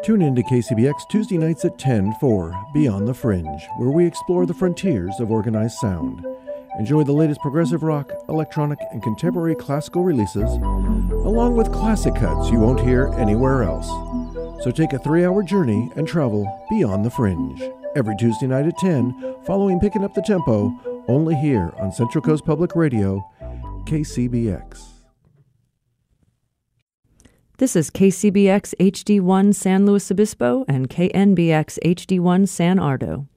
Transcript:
Tune in to KCBX Tuesday nights at 10 for Beyond the Fringe, where we explore the frontiers of organized sound. Enjoy the latest progressive rock, electronic, and contemporary classical releases, along with classic cuts you won't hear anywhere else. So take a 3-hour journey and travel beyond the fringe. Every Tuesday night at 10, following Picking Up the Tempo, only here on Central Coast Public Radio, KCBX. This is KCBX HD1 San Luis Obispo and KNBX HD1 San Ardo.